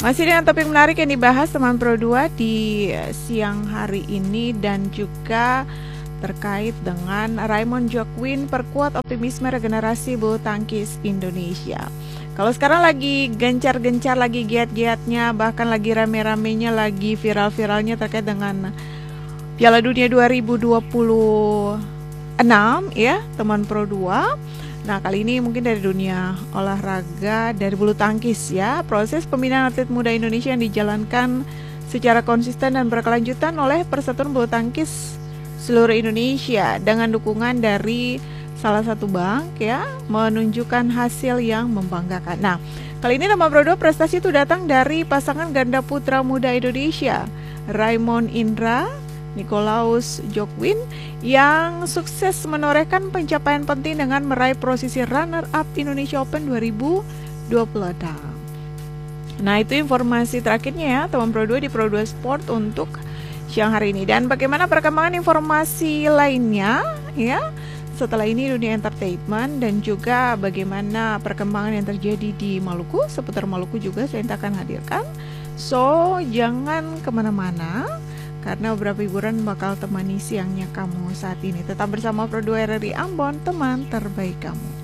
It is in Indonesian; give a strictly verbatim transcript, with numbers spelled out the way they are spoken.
Masih dengan topik menarik yang dibahas teman Pro dua di siang hari ini dan juga terkait dengan Raymond Joaquin perkuat optimisme regenerasi bulu tangkis Indonesia. Kalau sekarang lagi gencar-gencar, lagi giat-giatnya, bahkan lagi rame-ramenya, lagi viral-viralnya terkait dengan Piala Dunia dua ribu dua puluh enam ya teman Pro dua. Nah, kali ini mungkin dari dunia olahraga, dari bulu tangkis ya. Proses pembinaan atlet muda Indonesia yang dijalankan secara konsisten dan berkelanjutan oleh Persatuan Bulu Tangkis seluruh Indonesia dengan dukungan dari salah satu bank ya, menunjukkan hasil yang membanggakan. Nah, kali ini nama Pro dua prestasi itu datang dari pasangan ganda putra muda Indonesia, Raymond Indra Nicolaus Joaquin, yang sukses menorehkan pencapaian penting dengan meraih posisi runner-up Indonesia Open dua ribu dua puluh enam. Nah, itu informasi terakhirnya ya teman Pro dua di Pro dua Sport untuk siang hari ini. Dan bagaimana perkembangan informasi lainnya ya setelah ini dunia entertainment, dan juga bagaimana perkembangan yang terjadi di Maluku, seputar Maluku juga saya akan hadirkan. So, jangan kemana-mana, karena beberapa hiburan bakal temani siangnya kamu saat ini. Tetap bersama Pro dua R R I Ambon, teman terbaik kamu.